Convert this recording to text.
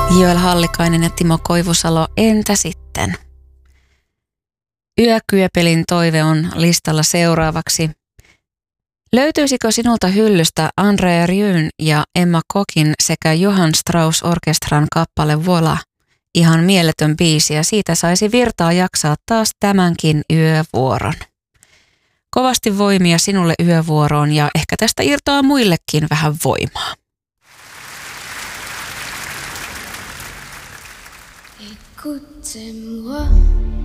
Joel Hallikainen ja Timo Koivusalo, entä sitten? Yökyöpelin toive on listalla seuraavaksi. Löytyisikö sinulta hyllystä Andrea Rieu'n ja Emma Kokin sekä Johann Strauss Orkestran kappale Voilà? Ihan mieletön biisi ja siitä saisi virtaa jaksaa taas tämänkin yövuoron. Kovasti voimia sinulle yövuoroon ja ehkä tästä irtoaa muillekin vähän voimaa. Écoutez-moi.